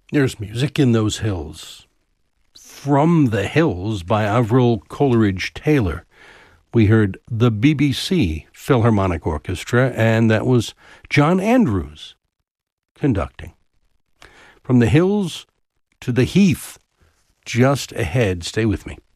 There's music in those hills. From the Hills by Avril Coleridge Taylor. We heard the BBC Philharmonic Orchestra, and that was John Andrews conducting. From the hills to the heath, just ahead. Stay with me.